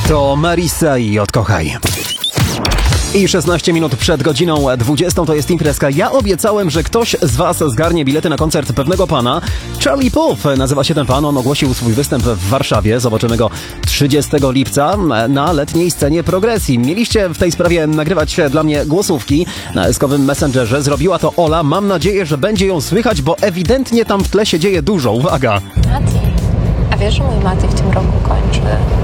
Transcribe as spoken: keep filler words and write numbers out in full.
To Marisa i Odkochaj. I szesnaście minut przed godziną dwudziestą to jest imprezka. Ja obiecałem, że ktoś z was zgarnie bilety na koncert pewnego pana. Charlie Puth nazywa się ten pan. On ogłosił swój występ w Warszawie. Zobaczymy go trzydziestego lipca na letniej scenie Progresji. Mieliście w tej sprawie nagrywać dla mnie głosówki na eskowym Messengerze. Zrobiła to Ola. Mam nadzieję, że będzie ją słychać, bo ewidentnie tam w tle się dzieje dużo. Uwaga! Mati, a wiesz, że mój Mati w tym roku kończy